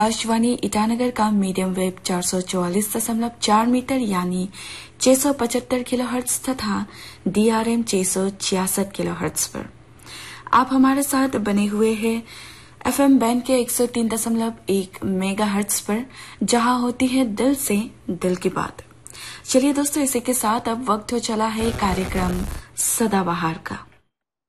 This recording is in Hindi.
आकाशवाणी ईटानगर का मीडियम वेव 444.4 मीटर यानी 675 किलोहर्ट्ज तथा DRM 666 किलोहर्ट्ज पर आप हमारे साथ बने हुए हैं FM बैंड के 103.1 मेगाहर्ट्ज पर, जहां होती है दिल से दिल की बात। चलिए दोस्तों, इसी के साथ अब वक्त हो चला है कार्यक्रम सदाबहार का।